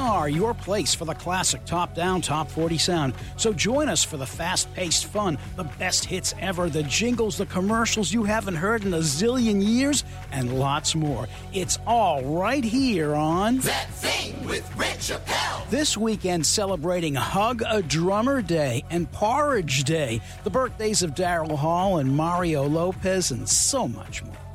are your place for the classic top-down, top 40 sound. So join us for the fast-paced fun, the best hits ever, the jingles, the commercials you haven't heard in a zillion years, and lots more. It's all right here on That Thing with Rich Appel. This weekend celebrating Hug a Drummer Day and Porridge Day, the birthdays of Daryl Hall and Mario Lopez, and so much more.